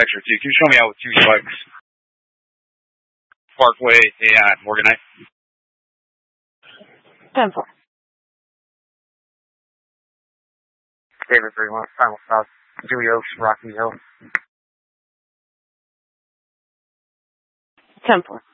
Extra 2. Can you show me out with 2 e-bikes? Parkway and Morganite. 10-4. David 3-1, final stop. Dewey Oaks, Rocky Hill. 10-4.